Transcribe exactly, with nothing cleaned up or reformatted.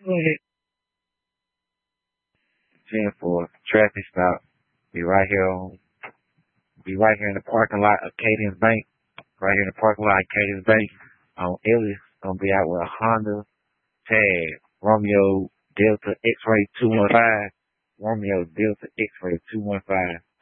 ten for traffic stop. Be right here on, be right here in the parking lot of Cadence Bank. Right here in the parking lot of Cadence Bank. On Ellis, gonna be out with a Honda Tag Romeo Delta X-Ray two one five. Romeo Delta X-Ray two one five.